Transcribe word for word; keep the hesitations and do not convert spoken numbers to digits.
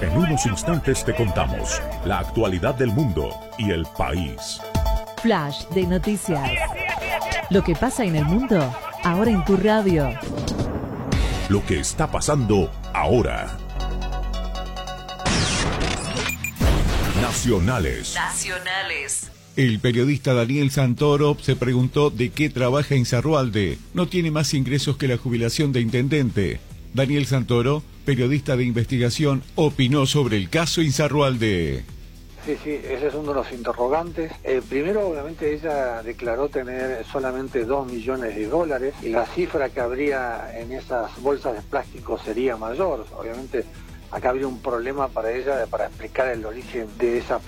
En unos instantes te contamos la actualidad del mundo y el país. Flash de noticias. Lo que pasa en el mundo, ahora en tu radio. Lo que está pasando ahora. Nacionales. Nacionales. El periodista Daniel Santoro se preguntó de qué trabaja Insaurralde. No tiene más ingresos que la jubilación de intendente. Daniel Santoro, periodista de investigación, opinó sobre el caso Insaurralde. Sí, sí, ese es uno de los interrogantes. Eh, primero, obviamente, ella declaró tener solamente dos millones de dólares y la cifra que habría en esas bolsas de plástico sería mayor. Obviamente, acá habría un problema para ella para explicar el origen de esa